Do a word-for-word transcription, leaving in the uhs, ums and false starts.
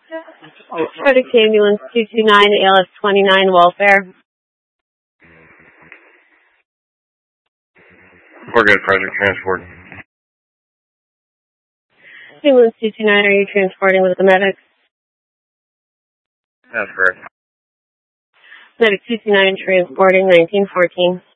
Project Ambulance two two nine, A L S twenty-nine, welfare. We're good, Project Transport. Ambulance two two nine, are you transporting with the medics? That's correct. Medic two two nine, transporting nineteen fourteen.